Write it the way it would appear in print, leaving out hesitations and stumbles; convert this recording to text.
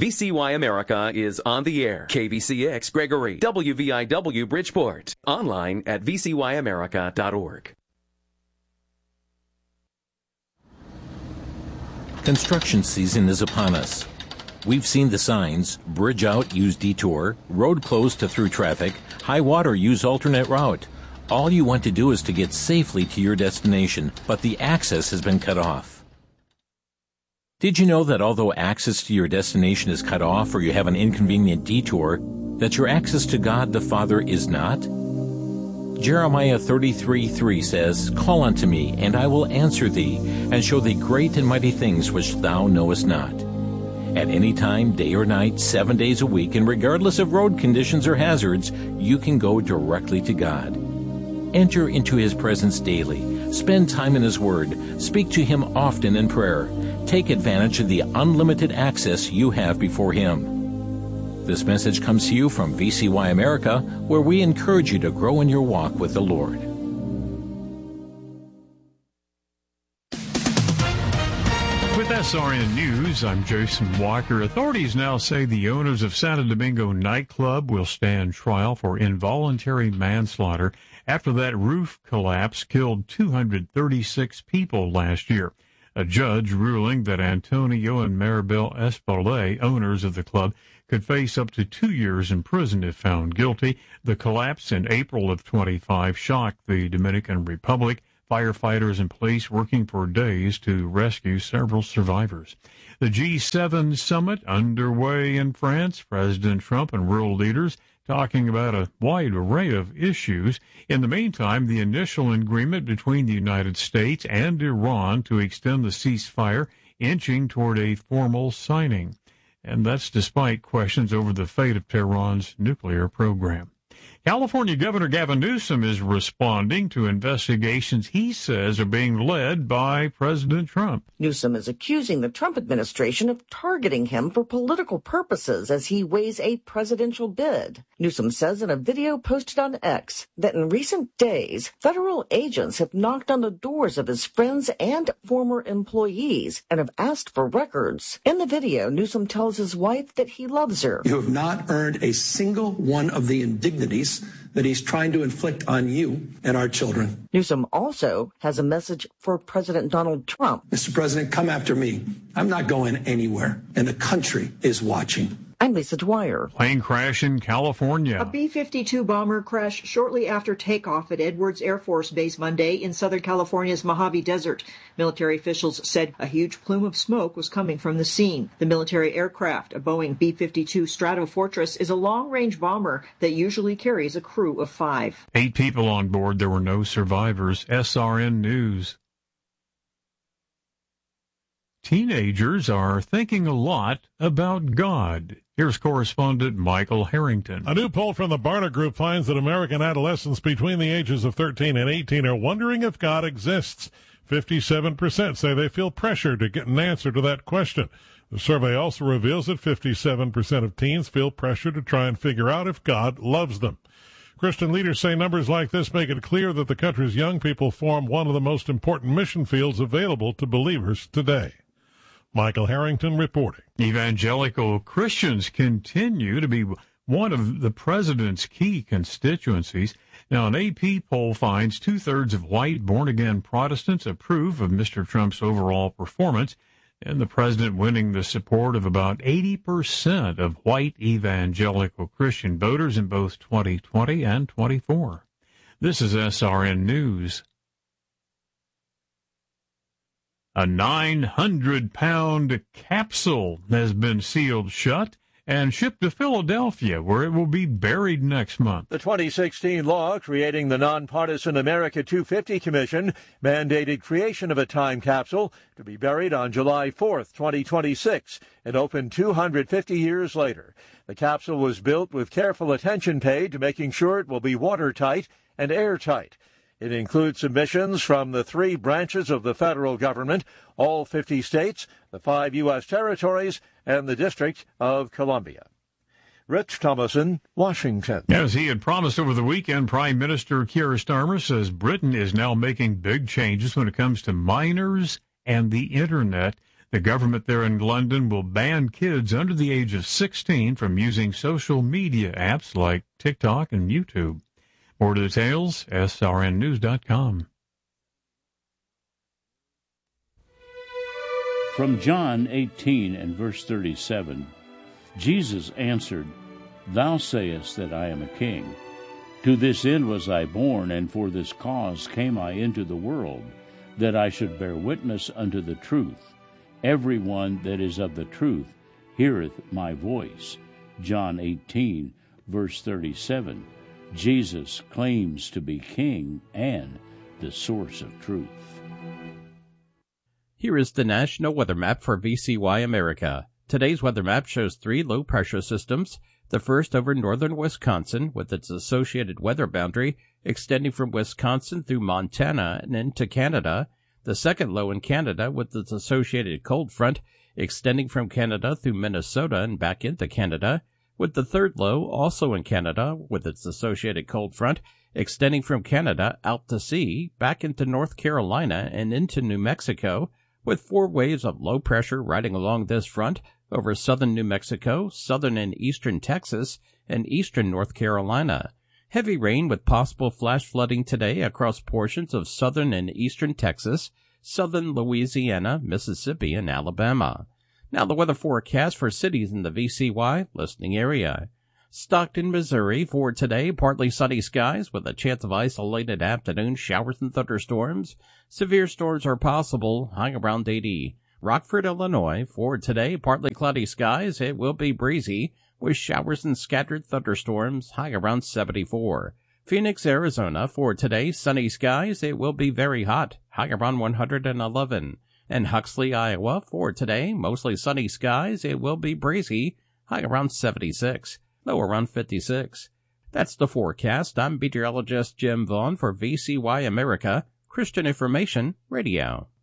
VCY America is on the air. KVCX Gregory, WVIW Bridgeport. Online at vcyamerica.org. Construction season is upon us. We've seen the signs: bridge out, use detour; road closed to through traffic; high water, use alternate route. All you want to do is to get safely to your destination, but the access has been cut off. Did you know that although access to your destination is cut off or you have an inconvenient detour, that your access to God the Father is not? Jeremiah 33:3 says, "Call unto me, and I will answer thee, and show thee great and mighty things which thou knowest not." At any time, day or night, 7 days a week, and regardless of road conditions or hazards, you can go directly to God. Enter into His presence daily. Spend time in His Word. Speak to Him often in prayer. Take advantage of the unlimited access you have before Him. This message comes to you from VCY America, where we encourage you to grow in your walk with the Lord. With SRN News, I'm Jason Walker. Authorities now say the owners of Santo Domingo nightclub will stand trial for involuntary manslaughter after that roof collapse killed 236 people last year. A judge ruling that Antonio and Maribel Espolay, owners of the club, could face up to 2 years in prison if found guilty. The collapse in April of 25 shocked the Dominican Republic. Firefighters and police working for days to rescue several survivors. The G7 summit underway in France. President Trump and world leaders talking about a wide array of issues. In the meantime, the initial agreement between the United States and Iran to extend the ceasefire inching toward a formal signing. And that's despite questions over the fate of Tehran's nuclear program. California Governor Gavin Newsom is responding to investigations he says are being led by President Trump. Newsom is accusing the Trump administration of targeting him for political purposes as he weighs a presidential bid. Newsom says in a video posted on X that in recent days, federal agents have knocked on the doors of his friends and former employees and have asked for records. In the video, Newsom tells his wife that he loves her. You have not earned a single one of the indignities that he's trying to inflict on you and our children. Newsom also has a message for President Donald Trump. Mr. President, come after me. I'm not going anywhere, and the country is watching. I'm Lisa Dwyer. Plane crash in California. A B-52 bomber crashed shortly after takeoff at Edwards Air Force Base Monday in Southern California's Mojave Desert. Military officials said a huge plume of smoke was coming from the scene. The military aircraft, a Boeing B-52 Stratofortress, is a long-range bomber that usually carries a crew of 5. 8 people on board. There were no survivors. SRN News. Teenagers are thinking a lot about God. Here's correspondent Michael Harrington. A new poll from the Barna Group finds that American adolescents between the ages of 13 and 18 are wondering if God exists. 57% say they feel pressure to get an answer to that question. The survey also reveals that 57% of teens feel pressure to try and figure out if God loves them. Christian leaders say numbers like this make it clear that the country's young people form one of the most important mission fields available to believers today. Michael Harrington reporting. Evangelical Christians continue to be one of the president's key constituencies. Now, an AP poll finds 2/3 of white born-again Protestants approve of Mr. Trump's overall performance, and the president winning the support of about 80% of white evangelical Christian voters in both 2020 and 24. This is SRN News. A 900-pound capsule has been sealed shut and shipped to Philadelphia, where it will be buried next month. The 2016 law creating the nonpartisan America 250 Commission mandated creation of a time capsule to be buried on July 4th, 2026, and opened 250 years later. The capsule was built with careful attention paid to making sure it will be watertight and airtight. It includes submissions from the 3 branches of the federal government, all 50 states, the 5 U.S. territories, and the District of Columbia. Rich Thomason, Washington. As he had promised over the weekend, Prime Minister Keir Starmer says Britain is now making big changes when it comes to minors and the Internet. The government there in London will ban kids under the age of 16 from using social media apps like TikTok and YouTube. More details, srnnews.com. From John 18 and verse 37, Jesus answered, Thou sayest that I am a king. To this end was I born, and for this cause came I into the world, that I should bear witness unto the truth. Every one that is of the truth heareth my voice. John 18, verse 37. Jesus claims to be king and the source of truth. Here is the National Weather Map for VCY America. Today's weather map shows 3 low-pressure systems, the first over northern Wisconsin with its associated weather boundary extending from Wisconsin through Montana and into Canada, the second low in Canada with its associated cold front extending from Canada through Minnesota and back into Canada, with the third low also in Canada with its associated cold front extending from Canada out to sea, back into North Carolina and into New Mexico, with 4 waves of low pressure riding along this front over southern New Mexico, southern and eastern Texas, and eastern North Carolina. Heavy rain with possible flash flooding today across portions of southern and eastern Texas, southern Louisiana, Mississippi, and Alabama. Now the weather forecast for cities in the VCY listening area. Stockton, Missouri, for today, partly sunny skies with a chance of isolated afternoon showers and thunderstorms. Severe storms are possible, high around 80. Rockford, Illinois, for today, partly cloudy skies. It will be breezy with showers and scattered thunderstorms, high around 74. Phoenix, Arizona, for today, sunny skies. It will be very hot, high around 111. And Huxley, Iowa, for today, mostly sunny skies. It will be breezy, high around 76. Low around 56. That's the forecast. I'm meteorologist Jim Vaughn for VCY America, Christian Information Radio.